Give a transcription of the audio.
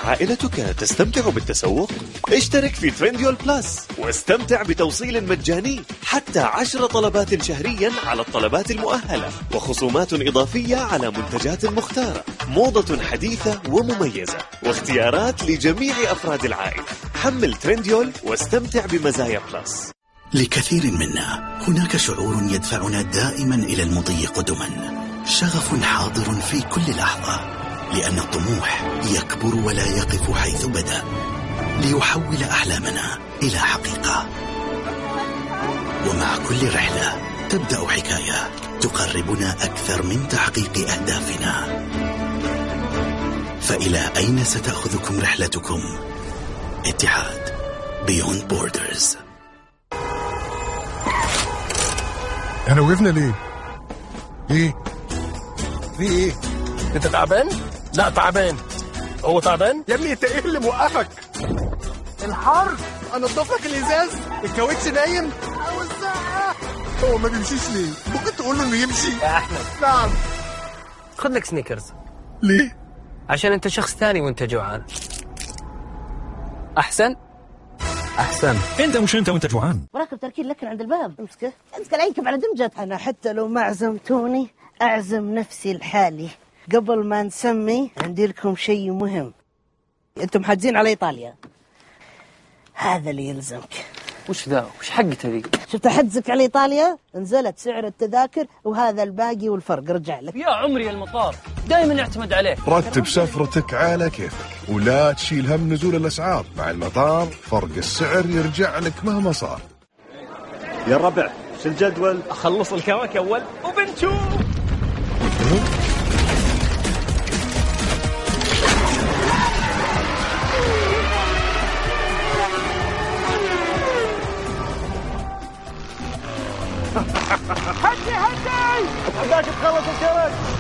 عائلتك تستمتع بالتسوق؟ اشترك في ترينديول بلس واستمتع بتوصيل مجاني حتى 10 طلبات شهريا على الطلبات المؤهلة، وخصومات إضافية على منتجات مختارة، موضة حديثة ومميزة، واختيارات لجميع أفراد العائلة. حمل ترينديول واستمتع بمزايا بلس. لكثير منا هناك شعور يدفعنا دائما إلى المضي قدما، شغف حاضر في كل لحظة، لأن الطموح يكبر ولا يقف حيث بدأ، ليحول أحلامنا إلى حقيقة. ومع كل رحلة تبدأ حكاية تقربنا أكثر من تحقيق أهدافنا. فإلى أين ستأخذكم رحلتكم؟ اتحاد Beyond Borders. احنا وقفنا ليه؟ ايه؟ في ايه؟ انت تعبان؟ لا تعبان. هو تعبان؟ يا ابني انت ايه اللي موقفك؟ الحر؟ انضف لك الازاز؟ الكاوتش نايم؟ اوسعها. هو ما بيمشيش ليه؟ ممكن تقول له انه يمشي؟ يا احمد. نعم. خذ لك سنيكرز. ليه؟ عشان انت شخص ثاني وانت جوعان. احسن؟ انت مش انت وانت جوعان. وراكب تركين لكن عند الباب. امسك العينكب على دمجت. انا حتى لو ما عزمتوني اعزم نفسي لحالي. قبل ما نسمي عندي لكم شيء مهم. انتم حاجزين على ايطاليا، هذا اللي يلزمك. وش ذا؟ وش حقته ذي؟ شفت حجزك على ايطاليا نزلت سعر التذاكر، وهذا الباقي والفرق رجع لك. يا عمري المطار دائما يعتمد عليك. رتب سفرتك على كيفك ولا تشيل هم نزول الأسعار. مع المطار فرق السعر يرجع لك مهما صار. يا الربع شو الجدول؟ اخلص الكواكب اول وبنشوف. هدي هداك تخلص الكرك.